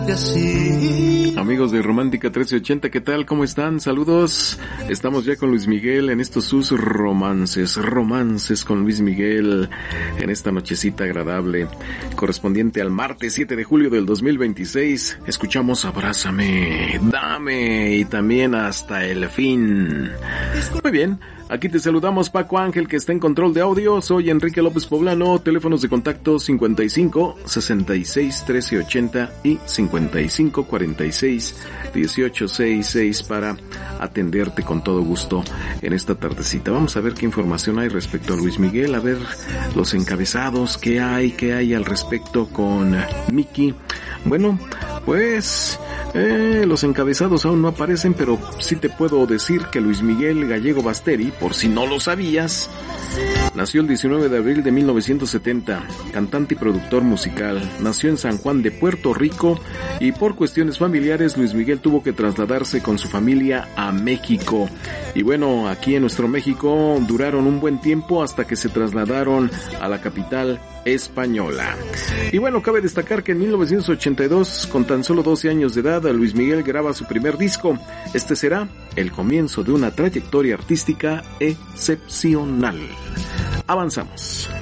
Amigos de Romántica 1380, ¿qué tal? ¿Cómo están? Saludos. Estamos ya con Luis Miguel en estos sus romances con Luis Miguel en esta nochecita agradable correspondiente al martes 7 de julio del 2026. Escuchamos Abrázame, Dame y también Hasta el Fin. Muy bien. Aquí te saludamos, Paco Ángel, que está en control de audio. Soy Enrique López Poblano. Teléfonos de contacto 55 66 13 80 y 55 46 18 66 para atenderte con todo gusto en esta tardecita. Vamos a ver qué información hay respecto a Luis Miguel, a ver los encabezados, qué hay al respecto con Miki. Bueno, pues los encabezados aún no aparecen, pero sí te puedo decir que Luis Miguel Gallego Basteri, por si no lo sabías, nació el 19 de abril de 1970, cantante y productor musical. Nació en San Juan de Puerto Rico y por cuestiones familiares Luis Miguel tuvo que trasladarse con su familia a México. Y bueno, aquí en nuestro México duraron un buen tiempo hasta que se trasladaron a la capital española. Y bueno, cabe destacar que en 1982, con tan solo 12 años de edad, Luis Miguel graba su primer disco. Este será el comienzo de una trayectoria artística excepcional. Avanzamos.